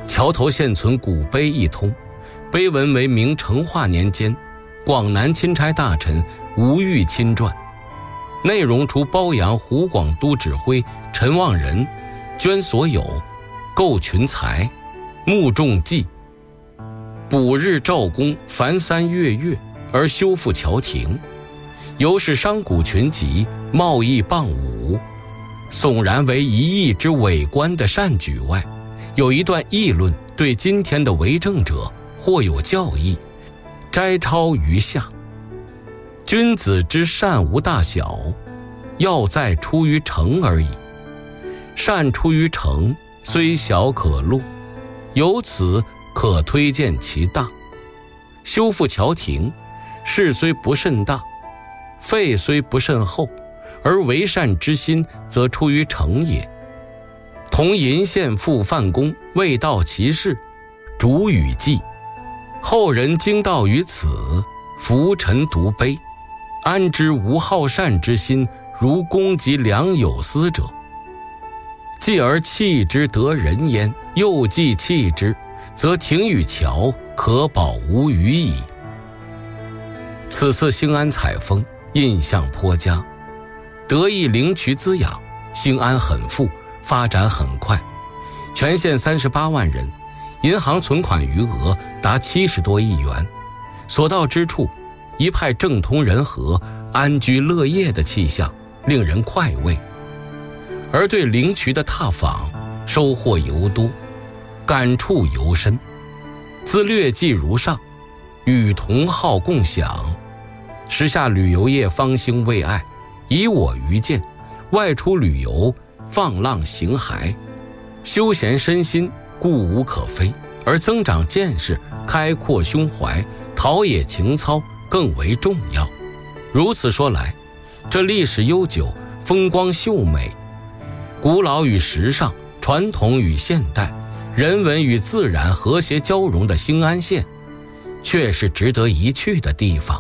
桥头现存古碑一通，碑文为明成化年间广南钦差大臣吴玉钦传，内容除褒扬湖广都指挥陈望仁捐所有、购群财、募众计，补日照工，凡3月而修复桥亭，由是商贾群集，贸易傍武，悚然为1亿之伟观的善举外，有一段议论对今天的为政者或有教义，摘抄于下。君子之善无大小，要在出于诚而已。善出于诚，虽小可录，由此可推荐其大。修复桥亭，事虽不甚大，费虽不甚厚，而为善之心则出于诚也。同鄞县父范公未到其事，主语记，后人经道于此，浮沉独碑，安知无好善之心，如公及良有司者？继而弃之得人焉，又既弃之，则亭与桥可保无虞矣。此次兴安采风，印象颇佳，得益灵渠滋养，兴安很富，发展很快。全县38万人，银行存款余额达70多亿元，所到之处一派政通人和、安居乐业的气象，令人快慰。而对灵渠的踏访，收获尤多，感触尤深。自略记如上，与同好共享。时下旅游业方兴未艾，以我愚见，外出旅游放浪形骸，休闲身心故无可非，而增长见识、开阔胸怀、陶冶情操更为重要。如此说来，这历史悠久、风光秀美、古老与时尚、传统与现代、人文与自然和谐交融的兴安县，却是值得一去的地方。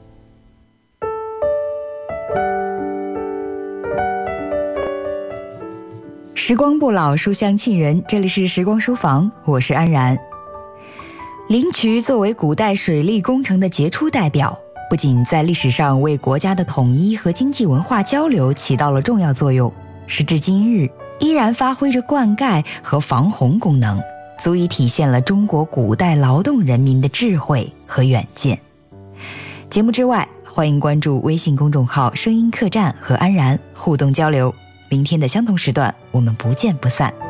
时光不老，书香沁人，这里是时光书房，我是安然。灵渠作为古代水利工程的杰出代表，不仅在历史上为国家的统一和经济文化交流起到了重要作用，时至今日依然发挥着灌溉和防洪功能，足以体现了中国古代劳动人民的智慧和远见。节目之外，欢迎关注微信公众号声音客栈和安然互动交流。明天的相同时段，我们不见不散。